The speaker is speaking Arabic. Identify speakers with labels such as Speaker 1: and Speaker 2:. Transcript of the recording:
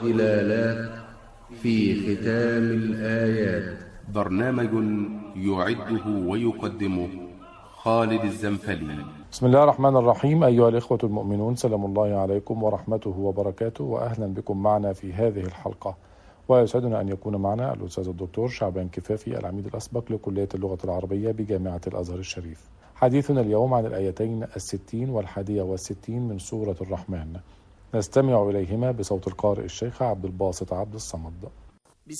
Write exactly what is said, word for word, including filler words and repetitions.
Speaker 1: والإلالات في ختام الآيات.
Speaker 2: برنامج يعده ويقدمه خالد الزنفلي.
Speaker 3: بسم الله الرحمن الرحيم. أيها الإخوة المؤمنون، سلام الله عليكم ورحمته وبركاته، وأهلا بكم معنا في هذه الحلقة. ويسعدنا أن يكون معنا الأستاذ الدكتور شعبان كفافي، العميد الأسبق لكلية اللغة العربية بجامعة الأزهر الشريف. حديثنا اليوم عن الآيتين الستين والحادية والستين من سورة الرحمن، نستمع إليهما بصوت القارئ الشيخ عبد الباسط عبد الصمد.